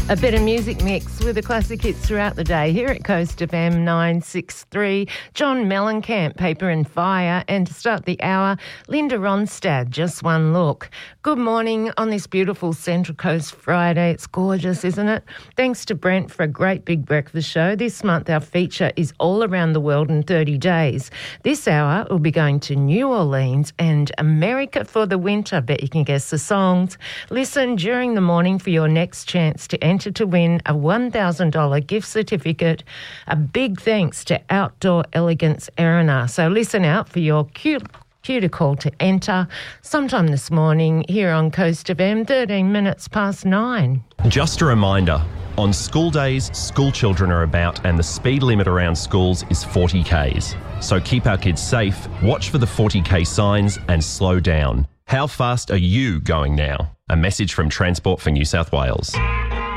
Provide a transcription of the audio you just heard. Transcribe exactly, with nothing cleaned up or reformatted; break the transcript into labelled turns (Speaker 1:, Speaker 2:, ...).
Speaker 1: A bit of music mix with the classic hits throughout the day here at Coast F M nine sixty-three. John Mellencamp, Paper and Fire. And to start the hour, Linda Ronstadt, Just One Look. Good morning on this beautiful Central Coast Friday. It's gorgeous, isn't it? Thanks to Brent for a great big breakfast show. This month our feature is all around the world in thirty days. This hour we'll be going to New Orleans and America for the winter. Bet you can guess the songs. Listen during the morning for your next chance to enter to win a one thousand dollars gift certificate. A big thanks to Outdoor Elegance Erina. So listen out for your cute cue to call to enter sometime this morning here on Coast F M, thirteen minutes past nine.
Speaker 2: Just a reminder, on school days, school children are about and the speed limit around schools is forty kays. So keep our kids safe, watch for the forty k signs and slow down. How fast are you going now? A message from Transport for New South Wales.